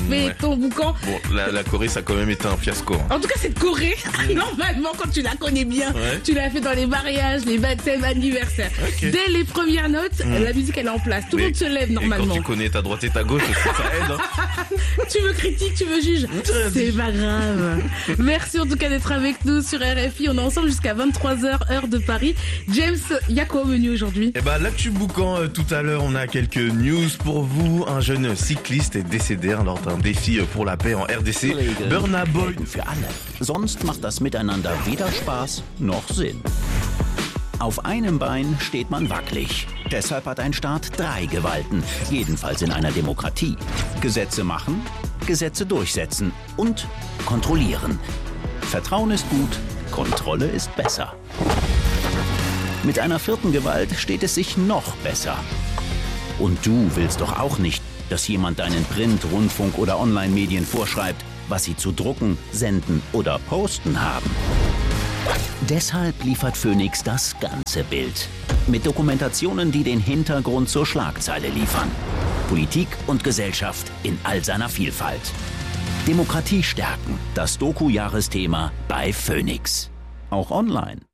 fait ton boucan. Bon, la Corée, ça a quand même été un fiasco. En tout cas, cette Corée, normalement, quand tu la connais bien, tu l'as fait dans les mariages, les baptêmes, anniversaires. Okay. Dès les premières notes, la musique, elle est en place. Tout le monde se lève normalement. Et quand tu connais ta droite et ta gauche, ça aide. Hein. Tu me critiques, tu me juges. C'est pas grave. Merci en tout cas d'être avec nous sur RFI. On est ensemble jusqu'à 23h, heure de Paris. James, il y a quoi au menu aujourd'hui? Eh ben, l'actu boucan, tout à l'heure, on a quelques news pour vous. Un jeune cycliste est décédé lors d'un défi pour la paix en RDC. Burna Boy. Für alle. Sonst macht das Miteinander weder Spaß noch Sinn. Auf einem Bein steht man wackelig. Deshalb hat ein Staat 3 Gewalten, jedenfalls in einer Demokratie. Gesetze machen, Gesetze durchsetzen und kontrollieren. Vertrauen ist gut, Kontrolle ist besser. Mit einer 4. Gewalt steht es sich noch besser. Und du willst doch auch nicht, dass jemand deinen Print-, Rundfunk- oder Online-Medien vorschreibt, was sie zu drucken, senden oder posten haben. Deshalb liefert Phoenix das ganze Bild. Mit Dokumentationen, die den Hintergrund zur Schlagzeile liefern. Politik und Gesellschaft in all seiner Vielfalt. Demokratie stärken, das Doku-Jahresthema bei Phoenix. Auch online.